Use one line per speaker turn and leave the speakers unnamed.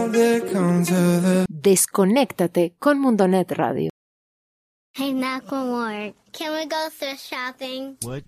Desconéctate con Mundonet Radio.
Hey, Macklemore, can we go thrift shopping?
What?